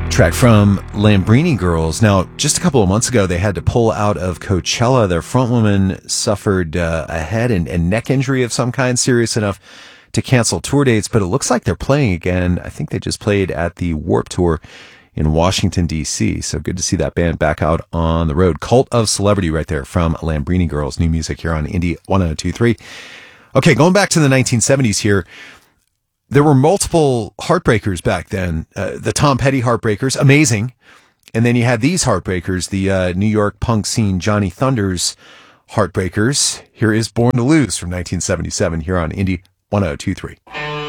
Track from Lambrini Girls. Now, just a couple of months ago, they had to pull out of Coachella. Their frontwoman suffered a head and neck injury of some kind, serious enough to cancel tour dates, but it looks like they're playing again. I think they just played at the Warped Tour in Washington, D.C., so good to see that band back out on the road. Cult of Celebrity right there from Lambrini Girls. New music here on Indie 1023. Okay, going back to the 1970s here, there were multiple heartbreakers back then. The Tom Petty heartbreakers, amazing. And then you had these heartbreakers, the New York punk scene Johnny Thunders heartbreakers. Here is Born to Lose from 1977 here on Indie 1023.